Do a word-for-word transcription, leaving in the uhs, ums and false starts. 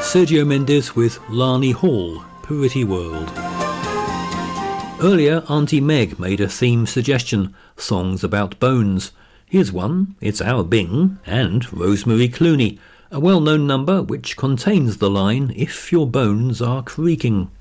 Sergio Mendes with Lani Hall, Pretty World. Earlier, Auntie Meg made a theme suggestion, songs about bones. Here's one, it's Our Bing and Rosemary Clooney, a well-known number which contains the line, if your bones are creaking.